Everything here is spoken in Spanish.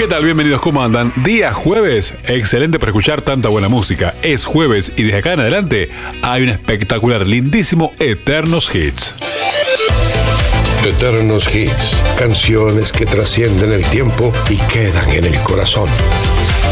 ¿Qué tal? Bienvenidos, ¿cómo andan? Día jueves, excelente para escuchar tanta buena música. Es jueves y desde acá en adelante hay un espectacular, lindísimo Eternos Hits. Eternos Hits, canciones que trascienden el tiempo y quedan en el corazón.